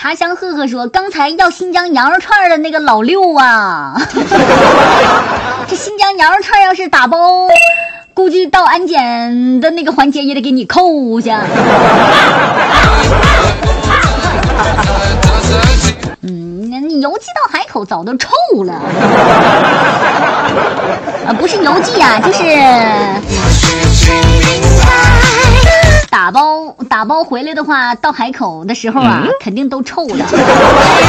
茶香赫赫说，刚才要新疆羊肉串的那个老六啊，这新疆羊肉串要是打包，估计到安检的那个环节也得给你扣下。你邮寄到海口早都臭了。不是邮寄啊，就是打包回来的话，到海口的时候啊，肯定都臭了。